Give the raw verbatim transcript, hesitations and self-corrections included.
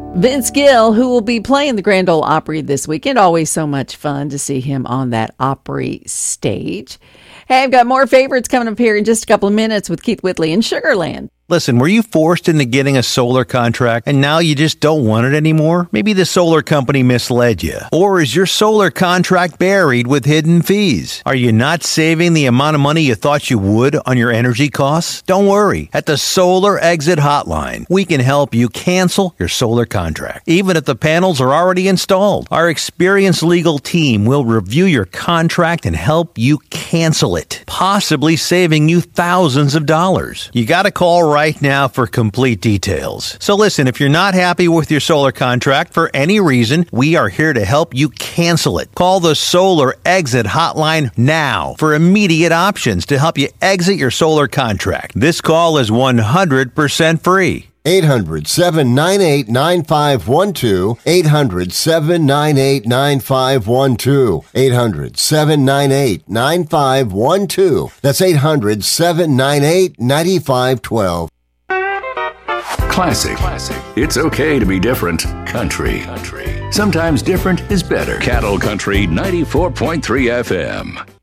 Vince Gill, who will be playing the Grand Ole Opry this weekend. Always so much fun to see him on that Opry stage. Hey, I've got more favorites coming up here in just a couple of minutes with Keith Whitley in Sugarland. Listen, were you forced into getting a solar contract and now you just don't want it anymore? Maybe the solar company misled you. Or is your solar contract buried with hidden fees? Are you not saving the amount of money you thought you would on your energy costs? Don't worry. At the Solar Exit Hotline, we can help you cancel your solar contract, even if the panels are already installed. Our experienced legal team will review your contract and help you cancel it, possibly saving you thousands of dollars. You got to call right right now for complete details. So listen, if you're not happy with your solar contract for any reason, we are here to help you cancel it. Call the Solar Exit Hotline now for immediate options to help you exit your solar contract. This call is one hundred percent free. eight hundred, seven nine eight, nine five one two. eight hundred, seven nine eight, nine five one two. eight hundred, seven nine eight, nine five one two. That's eight hundred, seven nine eight, nine five one two. Classic. Classic. It's okay to be different. Country. Country. Sometimes different is better. Cattle Country ninety-four point three F M.